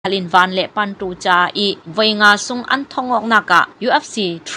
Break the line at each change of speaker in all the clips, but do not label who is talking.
Halin van le pan tu cha I voinga sung an thongok naka UFC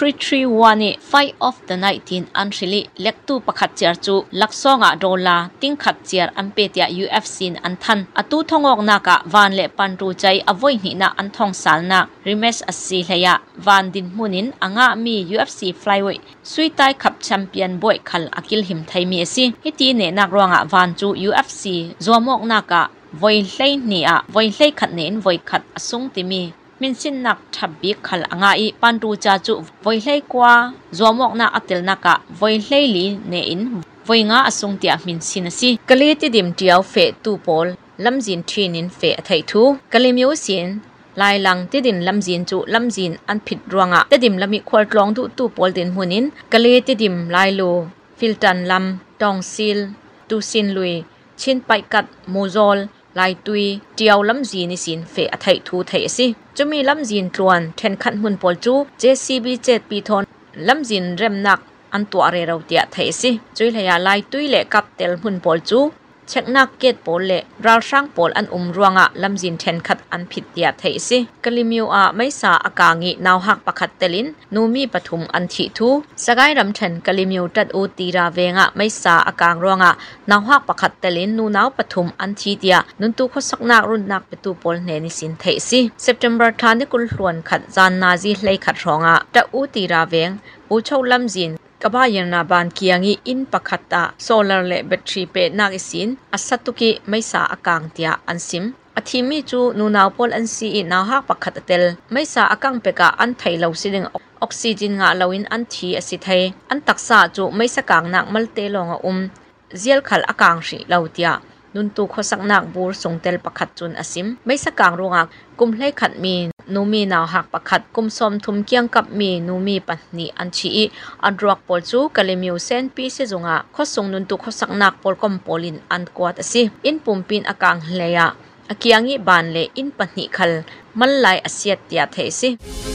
331 ni Fight of the 19 an rili lektu pakhat chiar chu laksonga dola tingkhat chiar an pe tia UFC an than atu thongok naka van le pan tu chai avoi ni na an thong salna rematch asi hlaya van din munin anga mi UFC flyweight suitai cup champion boy khal akil him thaimi asi hiti ne nak ronga van chu UFC zomok naka voi hlei ni a voi hlei khat nen voi khat asung timi min sin nak thabbi khal anga I pantu cha chu voi hlei kwa zomok na atel naka voi hlei li ne in voi nga asung tia min sin asi kali ti dim tiaw fe tu pol lamjin thinin fe thai thu kalimyu sin lai lang ti din lamjin chu lamjin an phit ruanga te dim lami khwal tlong tu pol din hunin kali ti dim lai lo filtan lam tong sil tu sin lui chin pai kat mozol lai tui tiaw lamjin ni sin fe athai thu thai asi chumi lamjin tluan then khan hun pol chu JCB jet pi thon lamjin remnak an tu are rau tia thai asi chui laya lai tui le kap tel hun pol chu cheknak ket pol le ral sang pol an ruanga lamjin then khat an phit tia thai asi kalimiu a maisa akangi naw hak pakhat telin numi pathum an thi thu sagai ram then kalimiu tat u tira wenga maisa akang ronga naw hak pakhat telin nu naw pathum an thi tia nun tu khosaknak run nak petu pol ne ni sin thai si September thani kul hluan khat jan nazi hlei khat ronga ta u tira weng u chho lamjin kabayana ban kiangi in pakhata solar le battery pe nagisin asatuki maisa akang tia ansim athimi chu nunaw pol an si I naw hak pakhat tel maisa akang peka an thailo siling oxygen nga loin an thi asi thai an taksa chu maisa kang nak malte longa zial khal akang ri lautia nun tu khosaknak bur sungtel pakhat chun asim maisa kang ronga kumhlei khat mi numi naw hak pakhat kumsom thum kyang kap mi numi pahni an chi adruak pol chu kalimiu sen pi se zonga khosung nun tu khosaknak pol kom polin an kwat asi in pumpin akang hleya akiangi ban le in pahni khal mallai asiat tia thei si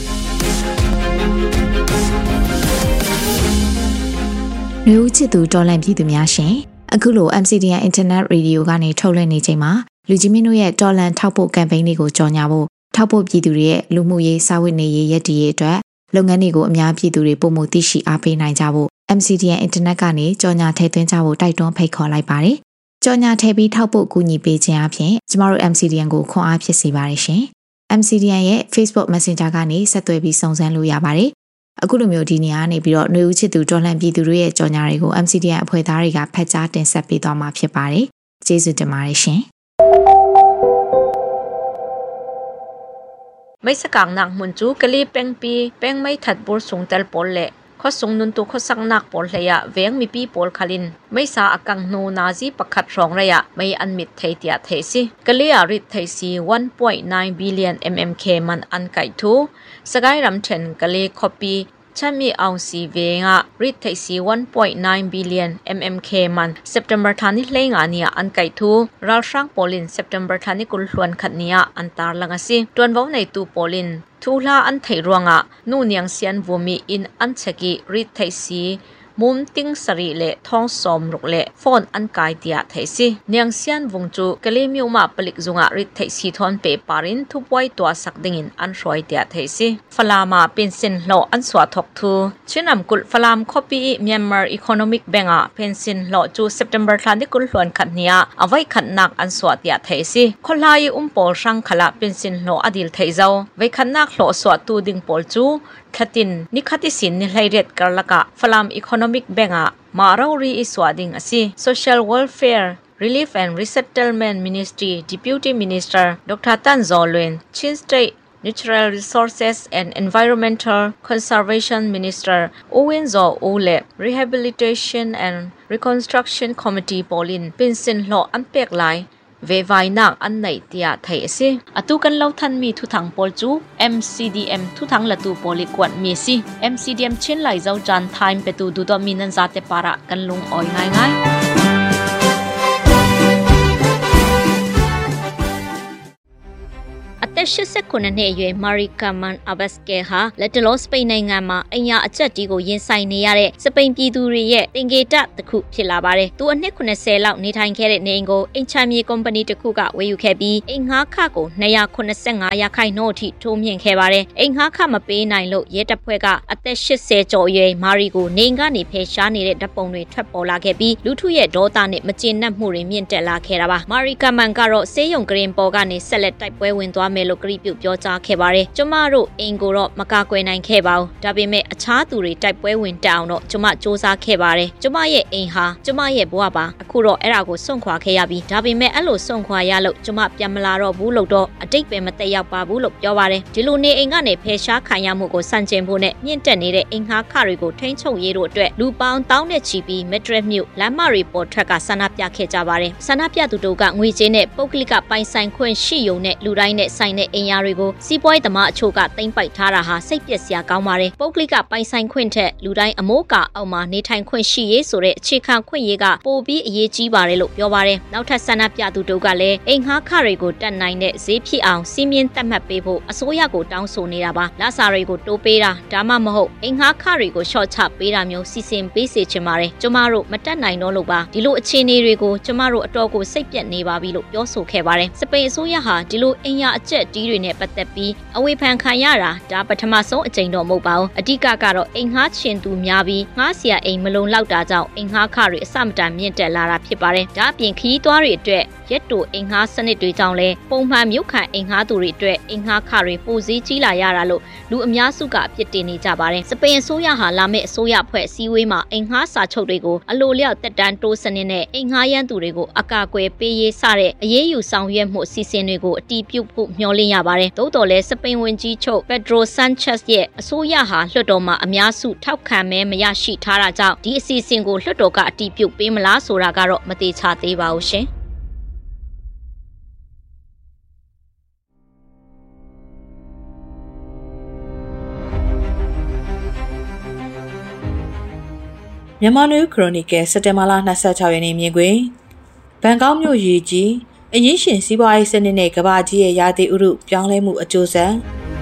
New chitu tolan pi tu mya shin အခုလို MCDN Internet Radio ကနေထုတ်လွှင့်နေချိန်မှာလူကြီးမင်းတို့ရဲ့တော်လန်ထောက်ပို့ campaign တွေကိုကြော်ညာဖို့ထောက်ပို့ပြည်သူတွေရဲ့လူမှုရေးစာဝတ်နေရေးရည်တည်ရေးအတွက်လုပ်ငန်းတွေကိုအများပြည်သူတွေပုံမှုသိရှိအားပေးနိုင်ကြဖို့ MCDN Internet ကနေကြော်ညာထည့်သွင်းကြဖို့တိုက်တွန်းဖိတ်ခေါ်လိုက်ပါတယ်။ကြော်ညာထည့်ပြီးထောက်ပို့ကူညီပေးခြင်းအပြင်ကျမတို့ MCDN ကိုခွန်အားဖြစ်စေပါတယ်ရှင်။ MCDN ရဲ့ Facebook Messenger ကနေဆက်သွယ်ပြီးစုံစမ်းလို့ရပါတယ်။အခုလိုမျိုးဒီနေရာနေပြီးတော့ຫນွေဦးချစ်သူတော်လှန်ပြည်သူတွေရဲ့ကြော်ညာတွေကို MCDN အဖွဲ့သားတွေကဖတ်ကြားတင်ဆက်ပေးသွားမှာဖြစ်ပါတယ်။ကျေးဇူးတင်ပါတယ်ရှင်။
May sakang nak munchu kali pengpi peng may thatbur sungtel pol le khosung nun tu khosak nak pol leya veng mi pi pol khalin may sa akang no nazi pakhat rong reya may anmit thei tia thei si kali a rit thei si 1.9 billion mmk man an kai thu sagai ram then kali copy chami ausi venga rit thei si 1.9 billion mmk man September thani hlenga nia an kai thu ral sang polin September thani kul hluan khatnia antar langa si tonwau nei tu polin thula an thei ruanga nu niang sian vumi in an chaki rit thei si mum ting sari le thong som ruk le phone an kai tia thei si niang sian wungchu kalemiu ma palik zunga rit thei si thon pe parin thupwai to sakdingin an roi tia thei si falama pension lo an swa thok thu chinam kul falam copy Myanmar Economic Bank pension lo chu September thani kul hluan khatnia awai khatnak an swa tia thei si kholai pol sang khala pension lo adil thei zau vai khatnak lo swa tu ding pol chu khatin nikhati sin ni hlairet karlaka falam Economic Bank marauri iswading asi Social Welfare Relief and Resettlement Ministry Deputy Minister Dr. Tan Zolwin Chin State Natural Resources and Environmental Conservation Minister Owen Zo Ole Rehabilitation and Reconstruction Committee Polin Pinsin Lo Anpek Lai ve vai nak an nei tia thai ase atu kan lo than mi thu thang pol chu MCDM thu thang la tu poli kwat mi si MCDM chin lai zau jan time pe tu du do minan za te para kan lung oi ngai ngai သက်89နှစ်အရွယ် Maricarmen Abascal ဟာလက်တလောစပိန်နိုင်ငံမှာအင်ယာအကျက်တီးကိုရင်ဆိုင်နေရတဲ့စပိန်ပြည်သူတွေရဲ့တင်ကေတတစ်ခုဖြစ်လာပါတယ်။သူအနှစ်80လောက်နေထိုင်ခဲ့တဲ့နေအိမ်ကိုအိမ်ချမ်းမြေကုမ္ပဏီတစ်ခုကဝယ်ယူခဲ့ပြီးအိမ်ငှားခကို285ရာခိုင်နှုန်းအထိထိုးမြင့်ခဲ့ပါတယ်။အိမ်ငှားခမပေးနိုင်လို့ရဲတပ်ဖွဲ့ကအသက်80ကျော်အရွယ်မာရီကိုနေအိမ်ကနေဖယ်ရှားနေတဲ့ဓာတ်ပုံတွေထွက်ပေါ်လာခဲ့ပြီးလူထုရဲ့ဒေါသနဲ့မကျေနပ်မှုတွေမြင့်တက်လာခဲ့တာပါ။မာရီကာမန်ကတော့ဆေးရုံဂရင်ပေါ်ကနေဆက်လက်တိုက်ပွဲဝင်သွားမယ်လို့ကတိပြုပြောကြားခဲ့ပါတယ်။ကျမတို့အိမ်ကိုတော့မကာကွယ်နိုင်ခဲ့ပါဘူး။ဒါပေမဲ့အခြားသူတွေတိုက်ပွဲဝင်တက်အောင်တော့ကျမစ조사ခဲ့ပါတယ်။ကျမရဲ့အိမ်ဟာကျမရဲ့ဘဝပါ။အခုတော့အဲ့ဒါကိုစွန့်ခွာခဲ့ရပြီးဒါပေမဲ့အဲ့လိုစွန့်ခွာရလို့ကျမပြန်မလာတော့ဘူးလို့တော့အတိတ်ပဲမသက်ရောက်ပါဘူးလို့ပြောပါတယ်။ဒီလိုနေအိမ်ကနေဖယ်ရှားခံရမှုကိုစန့်ကျင်ဖို့နဲ့မြင့်တက်နေတဲ့အိမ်ငှားခတွေကိုထိန်းချုပ်ရေးတို့အတွက်လူပေါင်းတောင်းနဲ့ချီပြီးမက်ဒရစ်မြို့လမ်းမတွေပေါ်ထွက်ကဆန္ဒပြခဲ့ကြပါတယ်။ဆန္ဒပြသူတို့ကငွေကြေးနဲ့ပုဂ္ဂလိကပိုင်ဆိုင်ခွင့်ရှိရုံနဲ့လူတိုင်းနဲ့ဆိုင်တဲ့အိမ်ယာတွေကိုစီးပွားရေးသမားအချို့ကသိမ်းပိုက်ထားတာဟာစိတ်ပျက်စရာကောင်းပါတယ်။ပုဂ္ဂလိကပိုင်ဆိုင်ခွင့်ထက်လူတိုင်းအမိုးကာအောက်မှာနေထိုင်ခွင့်ရှိရေးဆိုတဲ့အခြေခံခွင့်ရေးကပိုပြီးအရေးကြီးပါတယ်လို့ပြောပါတယ်။နောက်ထပ်ဆန္ဒပြသူတို့ကလည်းအိမ်ငှားခတွေကိုတက်နိုင်တဲ့ဈေးဖြစ်အောင်စီးမြင်သတ်မှတ်ပေးဖို့အစိုးရကိုတောင်းဆိုနေတာပါ။လစာတွေကိုတိုးပေးတာဒါမှမဟုတ်အိမ်ငှားခတွေကိုရှော့ချပေးတာမျိုးစီစဉ်ပေးစေချင်ပါတယ်။ကျမတို့မတက်နိုင်တော့လို့ပါဒီလိုအခြေအနေတွေကိုကျမတို့အတော်ကိုစိတ်ပြက်နေပါပြီလို့ပြောဆိုခဲ့ပါတယ်။စပိန်အစိုးရဟာဒီလိုအိမ်ယာအကျက်တီးတွေနဲ့ပတ်သက်ပြီးအဝေဖန်ခံရတာဒါပထမဆုံးအကြိမ်တော့မဟုတ်ပါဘူး။အဓိကကတော့အိမ်ငှားချင်သူများပြီးငှားစရာအိမ်မလုံလောက်တာကြောင့်အိမ်ငှားခတွေအစမတန်မြင့်တက်လာတာဖြစ်ပါတယ်။ဒါအပြင်ခရီးသွားတွေအတွက်ရက်တိုအိမ်ငှားစနစ်တွေကြောင့်လည်းပုံမှန်မြို့ခံအိမ်ငှားသူတွေအတွက်အိမ်ငှားခတွေပိုစည်းကြီးလာရတာလို့လူအများစုကအပြစ်တင်နေကြပါတယ်။စပိန်အစိုးရဟာလာမယ့်အစိုးရအဖွဲ့အစည်းအဝေးမှာအိမ်ငှားစာချုပ်တွေကိုအလိုလျောက်တက်တန်းတိုးစနစ်နဲ့အိမ်ငှားရမ်းသူတွေကိုအကာအကွယ်ပေးရေးစတဲ့အရေးယူဆောင်ရွက်မှုအစီအစဉ်တွေကိုအတည်ပြုဖို့မျှော်လင့်ရပါတယ်။သို့တော်လည်းစပိန်ဝန်ကြီးချုပ်ပက်ဒရိုဆန်ချက်ရဲ့အစိုးရဟာလွှတ်တော်မှာအများစုထောက်ခံမဲမရရှိထားတာကြောင့်ဒီအစီအစဉ်ကိုလွှတ်တော်ကအတည်ပြုပေးမလားဆိုတာကတော့မသေချာသေးပါဘူးရှင်။
မြန်မာနွေခရိုနီကယ်စက်တင်ဘာလ26ရက်နေ့မြင်ကွင်းဘန်ကောက်မြို့ရေကြီးအရင်းရှင်စီးပွားရေးစနစ်နဲ့ကမ္ဘာကြီးရဲ့ရာသီဥတုပြောင်းလဲမှုအကျိုးဆက်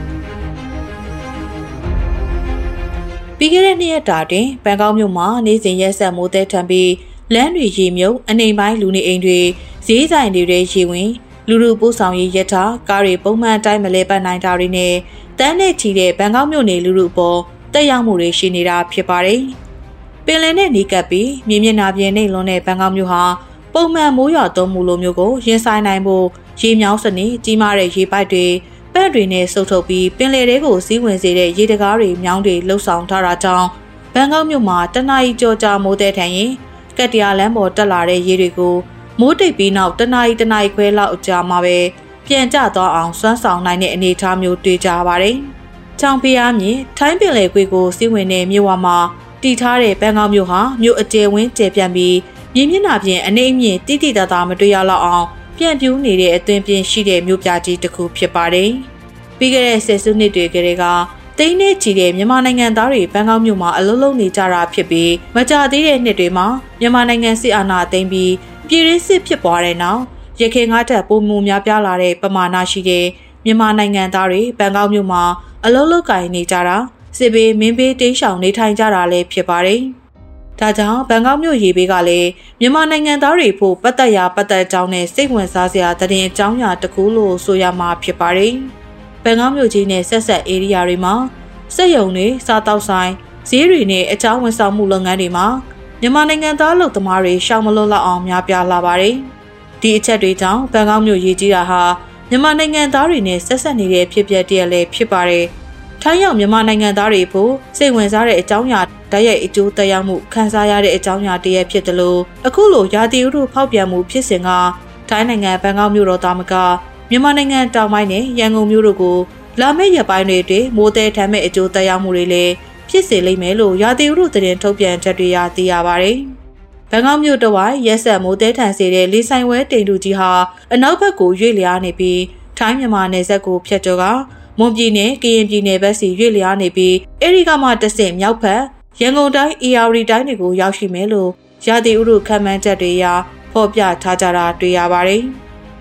ပြီးခဲ့တဲ့နှစ်ရက်တာတွင်ဘန်ကောက်မြို့မှာနေ့စဉ်ရက်ဆက်မိုးသည်ထန်ပြီးလမ်းတွေရေမြုပ်အနေပိုင်းလူနေအိမ်တွေဈေးဆိုင်တွေရေဝင်လူလူပို့ဆောင်ရေးရထားကားတွေပုံမှန်တိုင်းမလဲပတ်နိုင်တာတွေနဲ့တန်းနဲ့ချီတဲ့ဘန်ကောက်မြို့နေလူလူအပေါ်တက်ရောက်မှုတွေရှိနေတာဖြစ်ပါတယ်ပင်လယ်နဲ့နီးကပ်ပြီးမြေမျက်နှာပြင်နှိမ့်လွန်းတဲ့ဘန်ကောက်မြို့ဟာပုံမှန်မိုးရွာသွန်းမှုလိုမျိုးကိုရင်ဆိုင်နိုင်ဖို့ရေမြောင်းစနစ်ကြီးမားတဲ့ရေပိုက်တွေပတ်တွေနဲ့စုပ်ထုတ်ပြီးပင်လယ်ထဲကိုစီးဝင်စေတဲ့ရေတကားတွေမြောင်းတွေလှုပ်ဆောင်ထားတာကြောင့်ဘန်ကောက်မြို့မှာတနအီကြောကြာမိုးတဲ့ထန်ရင်ကက်တရာလမ်းပေါ်တက်လာတဲ့ရေတွေကိုမိုးတိတ်ပြီးနောက်တနအီခွဲလောက်အကြာမှာပဲပြန်ကျသွားအောင်စွမ်းဆောင်နိုင်တဲ့အနေအထားမျိုးတွေ့ကြပါတယ်။ချောင်ဖျားမြင်ထိုင်းပင်လယ်ကွေ့ကိုစီးဝင်တဲ့မြို့ဝမှာတည်ထားတဲ့ဘန်ကောက်မြို့ဟာမြို့အကျယ်ဝန်းကျယ်ပြန့်ပြီးမြေမျက်နှာပြင်အနေအမြင့်တိတိတသားမတွေ့ရလောက်အောင်ပြန့်ပြူးနေတဲ့အသွင်ပြင်ရှိတဲ့မြို့ပြကြီးတစ်ခုဖြစ်ပါတယ်။ပြီးခဲ့တဲ့ဆယ်စုနှစ်တွေကတည်းကတိန်းနဲ့ချီတဲ့မြန်မာနိုင်ငံသားတွေဘန်ကောက်မြို့မှာအလုပ်လုပ်နေကြတာဖြစ်ပြီးမကြာသေးတဲ့နှစ်တွေမှာမြန်မာနိုင်ငံစစ်အာဏာသိမ်းပြီးပြည်တွင်းစစ်ဖြစ်ပွားတဲ့နောက်ရခိုင်ငါးတပ်ပုံမှုများပြားလာတဲ့ပမာဏရှိတဲ့မြန်မာနိုင်ငံသားတွေဘန်ကောက်မြို့မှာအလုပ်လုပ်ကိုင်နေကြတာစစ်ဘေးမင်းဘေးတိမ်းရှောင်နေထိုင်ကြတာလည်းဖြစ်ပါတယ်။ဒါကြောင့်ဘန်ကောက်မြို့ရေဘေးကလည်းမြန်မာနိုင်ငံသားတွေဖို့ပတ်သက်ကြောင်းနဲ့စိတ်ဝင်စားစရာသတင်းအကြောင်းအရာတစ်ခုလို့ဆိုရမှာဖြစ်ပါတယ်။ဘန်ကောက်မြို့ကြီးနဲ့ဆက်ဆက်ဧရိယာတွေမှာစက်ရုံတွေစားတောက်ဆိုင်ဈေးတွေနဲ့အကြောင်းဝန်ဆောင်မှုလုပ်ငန်းတွေမှာမြန်မာနိုင်ငံသားလုပ်သမားတွေရှောင်မလွတ်လောက်အောင်များပြားလာပါတယ်။ဒီအချက်တွေကြောင့်ဘန်ကောက်မြို့ရေကြီးတာဟာမြန်မာနိုင်ငံသားတွေနဲ့ဆက်ဆက်နေတဲ့ဖြစ်ပျက်တရလည်းဖြစ်ပါတယ်။ထိုင်းရောက်မြန်မာနိုင်ငံသားတွေဖို့စိတ်ဝင်စားတဲ့အကြောင်းအရာဓာတ်ရိုက်အကျိုးသက်ရောက်မှုခံစားရတဲ့အကြောင်းအရာတရဖြစ်တယ်လို့အခုလိုရာသီဥတုဖောက်ပြန်မှုဖြစ်စဉ်ကထိုင်းနိုင်ငံဘန်ကောက်မြို့တော်သားမကမြန်မာနိုင်ငံတောင်ပိုင်းနဲ့ရန်ကုန်မြို့တို့ကိုလာမယ့်ရက်ပိုင်းတွေအတွင်းမိုးသည်ထမ်းမဲ့အကျိုးသက်ရောက်မှုတွေလည်းဖြစ်စေလိမ့်မယ်လို့ရာသီဥတုသတင်းထုတ်ပြန်ချက်တွေသိရပါတယ်။ဘန်ကောက်မြို့တဝိုက်ရက်ဆက်မိုးသည်ထန်စေတဲ့လေဆိုင်ဝဲတိမ်တူကြီးဟာအနောက်ဘက်ကိုရွေ့လျားနေပြီးထိုင်းမြန်မာနယ်စပ်ကိုဖြတ်ကျော်ကမွန်ပြည်နယ်ကရင်ပြည်နယ်ဘက်စီရွေ့လျားနေပြီးအဲဒီကမှတဆင့်မြောက်ဘက်ရန်ကုန်တိုင်း AR တိုင်းတွေကိုရောက်ရှိမယ်လို့ရာသီဥတုခန့်မှန်းချက်တွေအရဖော်ပြထားကြတာတွေ့ရပါတယ်။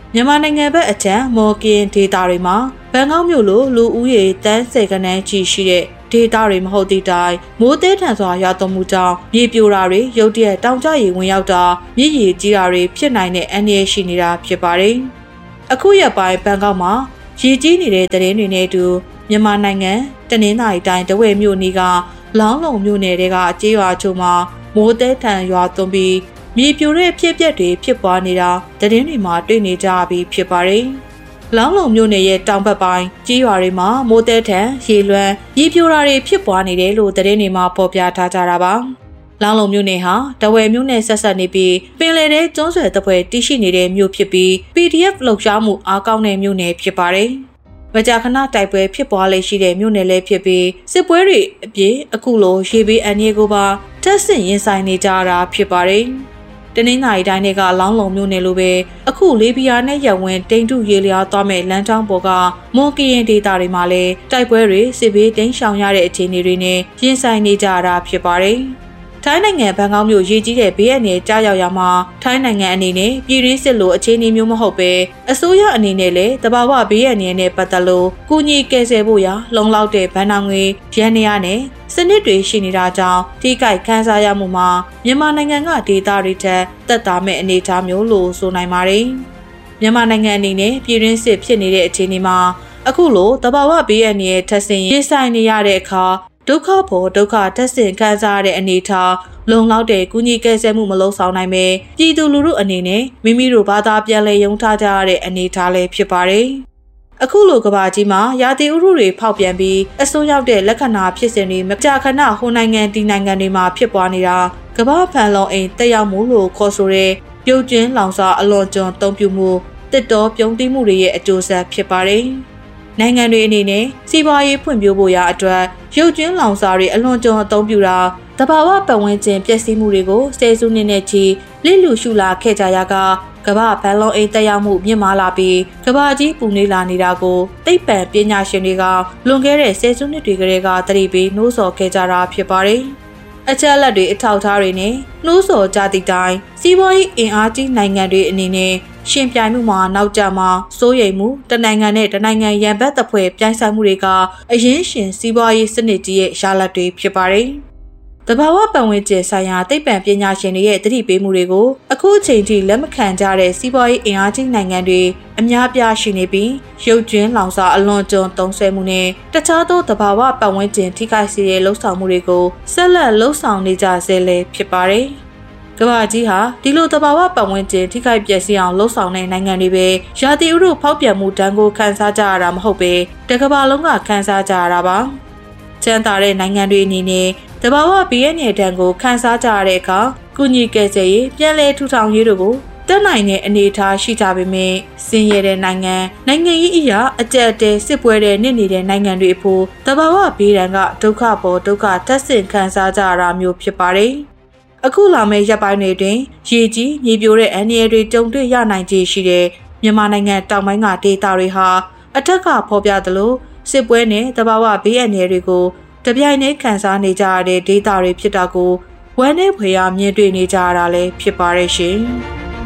မြန်မာနိုင်ငံဘက်အကြံမော်ကင်ဒေတာတွေမှာဘန်ကောက်မြို့လိုလူဦးရေတန်း10ခန်းကြီးရှိတဲ့ဒေတာတွေမဟုတ်သည့်တိုင်မိုးသေးထန်စွာရွာသွန်းမှုကြောင့်မြေပြိုတာတွေရုတ်တရက်တောင်ကျရေဝင်ရောက်တာမြစ်ရေကြီးတာတွေဖြစ်နိုင်တဲ့အန္တရာယ်ရှိနေတာဖြစ်ပါတယ်။အခုရက်ပိုင်းဘန်ကောက်မှာရေကြီးနေတဲ့သတင်းတွေနဲ့အတူမြန်မာနိုင်ငံတနင်္သာရီတိုင်းတဝဲမြို့နီးကလောင်းလုံမြို့နယ်တွေကကြေးရွာချို့မှာမိုးသေးထန်ရွာသွန်းပြီးမြေပြိုတဲ့ဖြစ်ပျက်တွေဖြစ်ပွားနေတာသတင်းတွေမှာတွေ့နေကြပြီးဖြစ်ပါတယ်။လောင်းလုံမြို့နယ်ရဲ့တောင်ဘက်ပိုင်းကြီးရွာတွေမှာမိုးတဲထန်ရေလွှမ်းမြေပြိုတာတွေဖြစ်ပွားနေတယ်လို့သတင်းတွေမှာဖော်ပြထားကြတာပါ။လောင်းလုံမြို့နယ်ဟာတဝယ်မြို့နယ်ဆက်ဆက်နေပြီးပင်လယ်ထဲကျွန်းဆွယ်တပ်ဖွဲ့တည်ရှိနေတဲ့မြို့ဖြစ်ပြီး PDF လှုပ်ရှားမှုအားကောင်းတဲ့မြို့နယ်ဖြစ်ပါတယ်။မကြာခဏတိုက်ပွဲဖြစ်ပွားလေရှိတဲ့မြို့နယ်လည်းဖြစ်ပြီးစစ်ပွဲတွေအပြင်အခုလိုရေဘေးအန္တရာယ်ကိုပါထပ်ဆင့်ရင်ဆိုင်နေကြတာဖြစ်ပါတယ်။တနင်္သာရီတိုင်းကလောင်းလုံမြို့နယ်လိုပဲအခုလေးဘီယာနဲ့ရဝင်းတိန်တုရေလျားသွားမဲ့လမ်းကြောင်းပေါ်ကမွန်ကရင်ဒေသတွေမှာလည်းတိုက်ပွဲတွေစစ်ဘေးတိမ်းရှောင်ရတဲ့အခြေအနေတွေနဲ့ရင်ဆိုင်နေကြတာဖြစ်ပါတယ်။ထိုင်းနိုင်ငံဘန်ကောက်မြို့ရေကြီးတဲ့ဘေးအန္တရာယ်ကြားရောက်ရမှာထိုင်းနိုင်ငံအနေနဲ့ပြည်တွင်းစစ်လိုအခြေအနေမျိုးမဟုတ်ပဲအစိုးရအနေနဲ့လည်းတဘာဝဘေးအန္တရာယ်နဲ့ပတ်သက်လို့ကူညီကယ်ဆယ်ဖို့ရာလုံလောက်တဲ့ဗန်နာငွေရန်နေရနဲ့စနစ်တွေရှိနေတာကြောင့်ထိခိုက်ခံစားရမှုမှာမြန်မာနိုင်ငံကဒေသတွေထက်သက်သာမဲ့အနေအထားမျိုးလို့ဆိုနိုင်ပါတယ်။မြန်မာနိုင်ငံအနေနဲ့ပြည်တွင်းစစ်ဖြစ်နေတဲ့အခြေအနေမှာအခုလိုတဘာဝဘေးအန္တရာယ်ထပ်ဆင့်ရင်ဆိုင်နေရတဲ့အခါဒုက္ခပေါ်ဒုက္ခတက်ဆင့်ခံစားရတဲ့အနေအထားလုံလောက်တဲ့ကုညီကယ်ဆယ်မှုမလုပ်ဆောင်နိုင်ပဲပြည်သူလူထုအနေနဲ့မိမိတို့ဘာသာပြန်လည်ယုံထားကြရတဲ့အနေအထားလည်းဖြစ်ပါတယ်။အခုလိုကဘာကြီးမှာရာသီဥတုတွေဖောက်ပြန်ပြီးအဆိုးရောက်တဲ့လက္ခဏာဖြစ်စဉ်တွေမကြာခဏဟိုနိုင်ငံဒီနိုင်ငံတွေမှာဖြစ်ပွားနေတာကဘာဖန်လုံအိမ်တက်ရောက်မှုလို့ခေါ်ဆိုတဲ့ပြုတ်ကျင်းလောင်စာအလွန်ကျွံတုံ့ပြုမှုတစ်တော်ပြုံးတိမှုတွေရဲ့အကျိုးဆက်ဖြစ်ပါတယ်။နိုင်ငံတွေအနေနဲ့စီးပွားရေးဖွံ့ဖြိုးဖို့ရာအတွက်ရုပ်ကျွင်းလောင်စာတွေအလွန်ကျွံအသုံးပြုတာတဘာဝပတ်ဝန်းကျင်ပျက်စီးမှုတွေကိုဆယ်စုနှစ်နဲ့ချီလိလူရှုလာခဲ့ကြရကဘာဘန်လုံအိမ်တက်ရောက်မှုမြင့်မားလာပြီးကဘာကြီးပူနေလာနေတာကိုသိပ္ပံပညာရှင်တွေကလွန်ခဲ့တဲ့ဆယ်စုနှစ်တွေကတည်းကသတိပေးနှိုးဆော်ခဲ့ကြတာဖြစ်ပါတယ်။အချက်အလက်တွေအထောက်အထားတွေနဲ့နှိုးဆော်ကြသည့်တိုင်စီးပွားရေးအင်အားကြီးနိုင်ငံတွေအနေနဲ့ရှင်ပြိုင်မှုမှာနောက်ကျမှာစိုးရိမ်မှုတနိုင်ငံနဲ့တနိုင်ငံရန်ဘက်တပ်ဖွဲ့ပြိုင်ဆိုင်မှုတွေကအရင်ရှင်စီးပွားရေးစနစ်ကြီးရဲ့ရလဒ်တွေဖြစ်ပါတယ်။တဘာဝပတ်ဝန်းကျင်ဆိုင်ရာသိပ္ပံပညာရှင်တွေရဲ့သတိပေးမှုတွေကိုအခုအချိန်ထိလက်မခံကြတဲ့စီးပွားရေးအင်အားကြီးနိုင်ငံတွေအများပြားရှိနေပြီးရုပ်ကျွင်းလောင်စာအလွန်ကျွံသုံးဆွဲမှုနဲ့တခြားသောတဘာဝပတ်ဝန်းကျင်ထိခိုက်စေတဲ့လှုပ်ဆောင်မှုတွေကိုဆက်လက်လှုပ်ဆောင်နေကြဆဲလည်းဖြစ်ပါတယ်။ကမ္ဘာကြီးဟာဒီလိုတဘာဝပတ်ဝန်းကျင်ထိခိုက်ပျက်စီးအောင်လှုပ်ဆောင်တဲ့နိုင်ငံတွေပဲရာသီဥတုဖောက်ပြန်မှုတန်းကိုခန်းစားကြရတာမဟုတ်ပဲတကမ္ဘာလုံးကခန်းစားကြရတာပါ။ချမ်းသာတဲ့နိုင်ငံတွေအနေနဲ့တဘာဝဘေးအန္တရာယ်တန်းကိုခန်းစားကြရတဲ့အခါကုညီကယ်ဆယ်ရေးပြန်လည်ထူထောင်ရေးတို့ကိုတက်နိုင်တဲ့အနေအထားရှိကြပေမဲ့စင်ရတဲ့နိုင်ငံရေးအရာအကြက်တဲစစ်ပွဲတဲ့နေနေတဲ့နိုင်ငံတွေအဖို့တဘာဝဘေးဒဏ်ကဒုက္ခပေါ်ဒုက္ခတက်ဆင့်ခံစားကြရတာမျိုးဖြစ်ပါတယ်။အခုလာမယ့်ရပ်ပိုင်းတွေတွင်ရေကြီးမြေပြိုတဲ့အန္တရာယ်တွေကြုံတွေ့ရနိုင်ခြေရှိတဲ့မြန်မာနိုင်ငံတောင်ပိုင်းကဒေသတွေဟာအထက်ကဖော်ပြသလိုစစ်ပွဲနဲ့တဘာဝဘေးအန္တရာယ်တွေကိုတပြိုင်တည်းခံစားနေကြရတဲ့ဒေသတွေဖြစ်တာကိုဝမ်းနဲ့ဖွယ်ရမြင်တွေ့နေကြရတာလည်းဖြစ်ပါရဲ့ရှင်။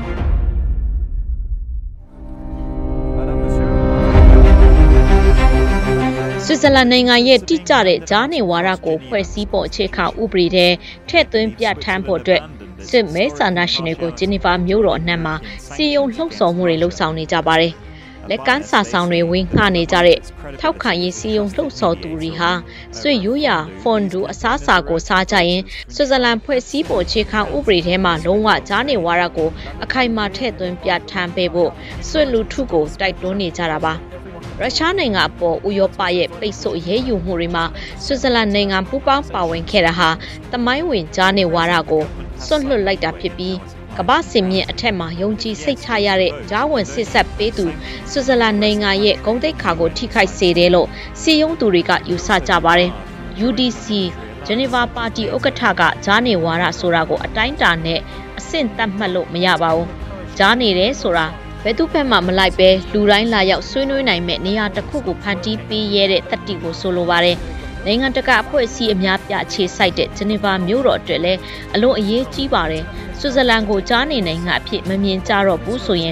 ဆွစ်ဇာလန်နိုင်ငံရဲ့တိကျတဲ့ဂျားနေဝါဒကိုဖွဲ့စည်းပုံအခြေခံဥပဒေထဲထည့်သွင်းပြဋ္ဌာန်းဖို့အတွက်စစ်မဲဆန္ဒရှင်တွေကိုဂျနီဗာမြို့တော်အနှံ့မှာစီယုံလှုံ့ဆော်မှုတွေလှုပ်ဆောင်နေကြပါတယ်။လက်ကမ်းစာဆောင်တွေဝင်ငှနေကြတဲ့ထောက်ခံရေးစီယုံလှုပ်ဆော်သူတွေဟာဆွေရိုးရာဖွန်ဒူအစားအစာကိုစားကြရင်ဆွစ်ဇာလန်ဖွဲ့စည်းပုံအခြေခံဥပဒေထဲမှာလုံးဝဂျားနေဝါဒကိုအခိုင်အမာထည့်သွင်းပြဋ္ဌာန်းပေးဖို့ဆွေလူထုကိုတိုက်တွန်းနေကြတာပါ။ရုရှားနိုင်ငံအပေါ်ဥရောပရဲ့ပိတ်ဆို့ရေးယူမှုတွေမှာဆွစ်ဇာလန်နိုင်ငံပူးပေါင်းပါဝင်ခဲ့တာဟာသမိုင်းဝင်ဂျားနေဝါဒကိုစွန့်လွတ်လိုက်တာဖြစ်ပြီးကမ္ဘာစင်မြင့်အထက်မှာယုံကြည်စိတ်ချရတဲ့ဂျားဝင်စစ်ဆက်ပေးသူဆွစ်ဇာလန်နိုင်ငံရဲ့ဂုဏ်သိက္ခာကိုထိခိုက်စေတယ်လို့စီယုံသူတွေကယူဆကြပါတယ်။ UDC ဂျနီဗာပါတီဥက္ကဋ္ဌကဂျားနေဝါဒဆိုတာကိုအတိုင်းအတာနဲ့အဆင့်သတ်မှတ်လို့မရပါဘူး။ဂျားနေတယ်ဆိုတာဘယ်သူဘက်မှမလိုက်ပဲလူတိုင်းလာရောက်ဆွေးနွေးနိုင်မဲ့နေရာတစ်ခုကိုဖန်တီးပေးရတဲ့တတိကိုဆိုလိုပါတယ်။နိုင်ငံတကာအဖွဲ့အစည်းအများပြခြေစိုက်တဲ့ဂျနီဗာမြို့တော်အတွက်လည်းအလွန်အရေးကြီးပါတယ်။ဆွစ်ဇာလန်ကိုကြားနေနိုင်ငံအဖြစ်မမြင်ကြတော့ဘူးဆိုရင်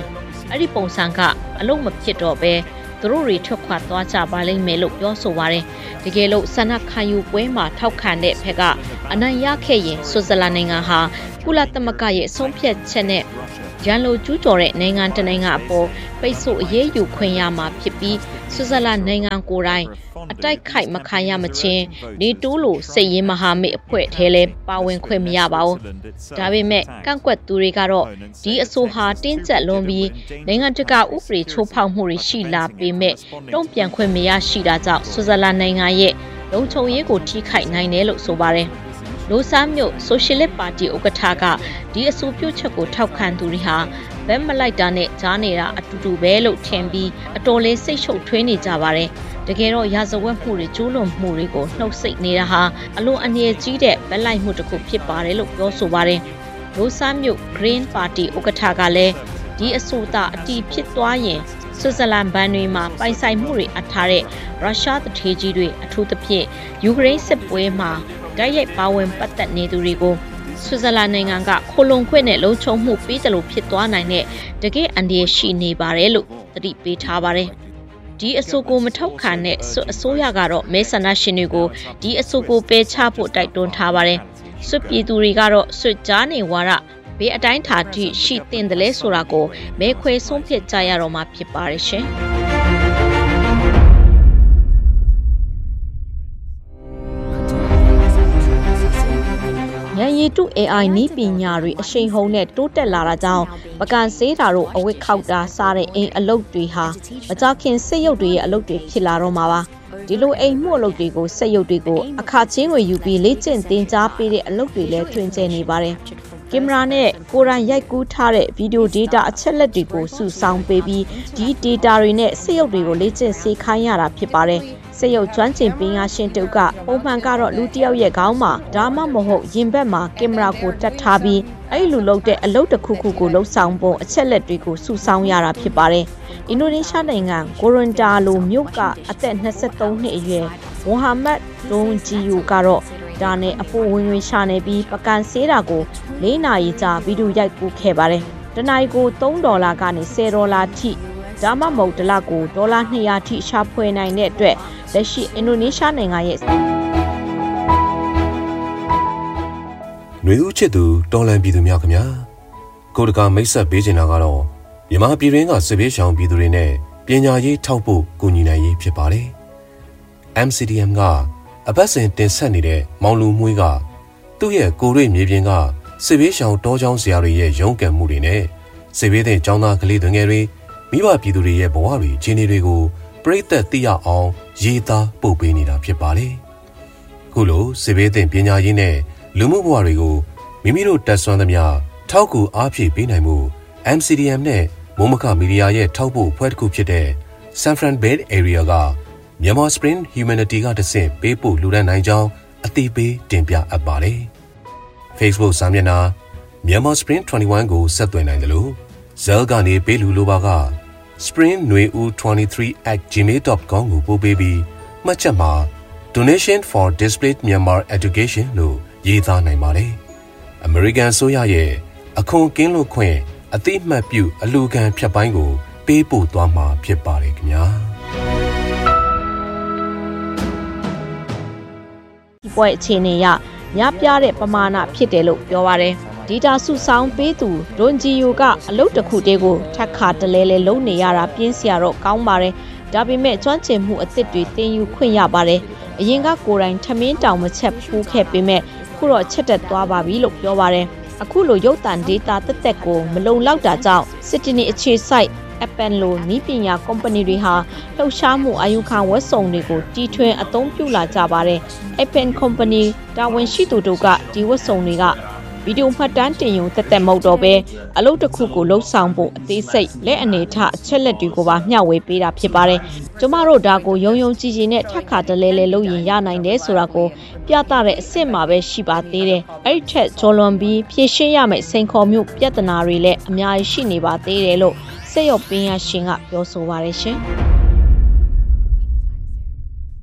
အဲ့ဒီပုံစံကအလုံးမဖြစ်တော့ပဲသူတို့တွေထွက်ခွာသွားကြပါလိမ့်မယ်လို့ပြောဆိုပါတယ်တကယ်လို့ဆန္ဒခံယူပွဲမှာထောက်ခံတဲ့ဖက်ကအနိုင်ရခဲ့ရင်ဆွစ်ဇာလန်နိုင်ငံဟာကုလသမဂ္ဂရဲ့အဆုံးဖြတ်ချက်နဲ့ရန်လိုကျူးကျော်တဲ့နိုင်ငံတနိုင်ငံအပေါ်ပိတ်ဆို့အရေးယူခွင့်ရမှာဖြစ်ပြီးဆွစ်ဇာလန်နိုင်ငံကိုယ်တိုင်အတိုက်ခိုက်မခံရမချင်းနေတိုးလိုစိတ်ရင်းမဟာမိတ်အဖွဲ့ထဲလဲပါဝင်ခွင့်မရပါဘူးဒါပေမဲ့ကန့်ကွက်သူတွေကတော့ဒီအဆိုဟာတင်းကျပ်လွန်ပြီးနိုင်ငံတကာဥပဒေချိုးဖောက်မှုတွေရှိလာပေမဲ့တုံ့ပြန်ခွင့်မရရှိတာကြောင့်ဆွစ်ဇာလန်နိုင်ငံရဲ့လုံခြုံရေးကိုထိခိုက်နိုင်တယ်လို့ဆိုပါတယ်လိုဆာမြို့ဆိုရှယ်လစ်ပါတီဥက္ကဋ္ဌကဒီအဆိုပြုချက်ကိုထောက်ခံသူတွေဟာဘက်မလိုက်တာနဲ့ကြားနေတာအတူတူပဲလို့ထင်ပြီးအတော်လေးစိတ်ရှုပ်ထွေးနေကြပါတယ်တကယ်တော့ရာဇဝတ်မှုတွေကျူးလွန်မှုတွေကိုနှုတ်ဆက်နေတာဟာအလွန်အန္တရာယ်ကြီးတဲ့ဘက်လိုက်မှုတစ်ခုဖြစ်ပါတယ်လို့ပြောဆိုပါတယ်လိုဆာမြို့ Green Party ဥက္ကဋ္ဌကလည်းဒီအဆိုအတီးဖြစ်သွားရင်ဆွစ်ဇာလန်ဘဏ်တွေမှာပိုင်ဆိုင်မှုတွေအထားတဲ့ရုရှားတထေးကြီးတွေအထူးသဖြင့်ယူကရိန်းစစ်ပွဲမှာတိုက်ရိုက်ပါဝင်ပတ်သက်နေသူတွေကိုဆွစ်ဇာလန်နိုင်ငံကခိုလုံခွင့်နဲ့လုံခြုံမှုပေးတယ်လို့ဖြစ်သွားနိုင်တဲ့တကယ်အန္တရာယ်ရှိနေပါတယ်လို့သတိပေးထားပါတယ်ဒီအဆိုကိုမထောက်ခံတဲ့အစိုးရကတော့မဲဆန္ဒရှင်တွေကိုဒီအဆိုကိုပယ်ချဖို့တိုက်တွန်းထားပါတယ်ဆွစ်ပြည်သူတွေကတော့ဆွစ်ကြားနေဝါဒဘေးအတိုင်းထာတိရှိတင်တယ်လဲဆိုတာကိုမဲခွဲဆုံးဖြတ်ကြရတော့မှာဖြစ်ပါတယ်ရှင်ဉာဏ်ရည်တု AI နည်းပညာတွေအရှိန်ဟုန်နဲ့တိုးတက်လာတာကြောင့်ပကံဆေးတာတို့အဝတ်ခောက်တာစားတဲ့အိမ်အလုပ်တွေဟာမကြခင်စက်ရုပ်တွေရဲ့အလုပ်တွေဖြစ်လာတော့မှာပါဒီလိုအိမ်မှုအလုပ်တွေကိုစက်ရုပ်တွေကိုအခါချင်းဝင်ယူပြီးလေ့ကျင့်သင်ကြားပေးတဲ့အလုပ်တွေလည်းထွင်ကျယ်နေပါတယ်ကင်မရာနဲ့ကိုယ်တိုင်ရိုက်ကူးထားတဲ့ဗီဒီယိုဒေတာအချက်လက်တွေကိုစုဆောင်းပေးပြီးဒီဒေတာတွေနဲ့စက်ရုပ်တွေကိုလေ့ကျင့်စေခိုင်းရတာဖြစ်ပါတယ်စက်ရုပ်ကျွမ်းကျင်ပညာရှင်တုပ်ကပုံမှန်ကတော့လူတစ်ယောက်ရဲ့ခေါင်းမှာဒါမှမဟုတ်ရင်ဘက်မှာကင်မရာကိုတက်ထားပြီးအဲ့လိုလုပ်တဲ့အလုပ်တစ်ခုခုကိုလှုပ်ဆောင်ပုံအချက်လက်တွေကိုစုဆောင်းရတာဖြစ်ပါတယ်အင်ဒိုနီးရှားနိုင်ငံဂိုရွန်တာလိုမြို့ကအသက်23နှစ်အရွယ်မိုဟာမက်ဒွန်ဂျီယိုကတော့ဒါနဲ့အပိုဝင်ဝင်ရှာနေပြီးပကံဆေးတာကို4နာရီကြာဗီဒီယိုရိုက်ကူးခဲ့ပါတယ်တနင်္ဂနွေကို$3ကနေ$10ထိဒါမှမဟုတ်တစ်လကို$200ထိရှာဖွေနိုင်တဲ့အတွက်လက်ရှိအင်ဒိုနီးရှားနိုင်ငံရဲ့
ຫນွေဦးချစ်သူတော်လန်ပြည်သူများခင်ဗျာကိုတကာမိတ်ဆက်ပေးချင်တာကတော့မြန်မာပြည်တွင်းကစစ်ဘေးရှောင်ပြည်သူတွေနဲ့ပညာရေးထောက်ဖို့ကူညီနိုင်ရေးဖြစ်ပါတယ် MCDM ကအပတ်စဉ်တင်ဆက်နေတဲ့မောင်လူမွေးကသူ့ရဲ့ကိုရွေမြေပြင်ကစစ်ဘေးရှောင်တောကျောင်းဆရာတွေရဲ့ရုန်းကန်မှုတွေနဲ့စစ်ဘေးတဲ့ကျောင်းသားကလေးတွေငယ်တွေမိဘပြည်သူတွေရဲ့ဘဝတွေအခြေအနေတွေကိုပရိသတ်သိရအောင်ရေးသားပို့ပေးနေတာဖြစ်ပါတယ်။ခုလိုစစ်ဘေးတဲ့ပညာရေးနဲ့လူမှုဘဝတွေကိုမိမိတို့တက်ဆွမ်းသမျှထောက်ကူအားဖြည့်ပေးနိုင်မှု MCDM နဲ့မိုးမခမီဒီယာရဲ့ထောက်ပို့အဖွဲ့တစ်ခုဖြစ်တဲ့ San Fran Bay Area ကMyanmar Spring Humanity ကတဆင့်ပေးပို့လူဒန်းနိုင်ကြောင်းအသိပေးတင်ပြအပ်ပါတယ်။ Facebook စာမျက်နှာ Myanmar Spring 21ကိုဆက်သွယ်နိုင်တယ်လို့ဇဲလ်ကနေပေးလူလိုပါက spring23@gmail.com ကိုပို့ပေးပြီးမှတ်ချက်မှာ Donation for Displaced Myanmar Education လို့ရေးသားနိုင်ပါတယ်။ American ဆိုရရဲ့အခွန်ကင်းလွတ်ခွင့်အသိမှတ်ပြုအလူခံဖြတ်ပိုင်းကိုပေးပို့သွားမှာဖြစ်ပါတယ်ခင်ဗျာ
ဒီပွဲအခြေအနေရညပြတဲ့ပမာဏဖြစ်တယ်လို့ပြောပါတယ်ဒေတာစုဆောင်းပေးသူဒွန်ဂျီယိုကအလုပ်တစ်ခုတည်းကိုထပ်ခါတလဲလဲလုံးနေရတာပြင်းစရာတော့ကောင်းပါတယ်ဒါပေမဲ့ကျွမ်းကျင်မှုအသစ်တွေသင်ယူခွင့်ရပါတယ်အရင်ကကိုယ်တိုင်ထမင်းတောင်မချက်ဖူးခဲ့ပေမဲ့ခုတော့ချက်တက်သွားပါပြီလို့ပြောပါတယ်အခုလိုရုပ်သံဒေတာတက်တက်ကိုမလုံလောက်တာကြောင့်စစ်တီနီအခြေစိုက်အပန်လိုနီးပညာကုမ္ပဏီတွေဟာလှုပ်ရှားမှုအယူခံဝက်စုံတွေကိုတီထွင်အသုံးပြုလာကြပါတယ်အပန်ကုမ္ပဏီတာဝန်ရှိသူတို့ကဒီဝက်စုံတွေကဗီဒီယိုမှတ်တမ်းတင်ယူတက်တက်မဟုတ်တော့ပဲအလုပ်တစ်ခုကိုလှုပ်ဆောင်ဖို့အသေးစိတ်လက်အနေထအချက်လက်တွေကိုပါမျှဝေပေးတာဖြစ်ပါတယ်ကျမတို့ဒါကိုယုံယုံကြည်ကြည်နဲ့ထပ်ခါတလဲလဲလုပ်ရင်ရနိုင်တယ်ဆိုတာကိုပြသတဲ့အစ်စ်မှာပဲရှိပါသေးတယ်အဲ့ဒီထက်ဂျော်လွန်ပြီးဖြည့်ရှင်းရမယ့်စိန်ခေါ်မှုပြဿနာတွေလည်းအများကြီးရှိနေပါသေးတယ်လို့စက်ရုပ်ပင်ရရှင်ကပြောဆိုပါတယ်ရှင်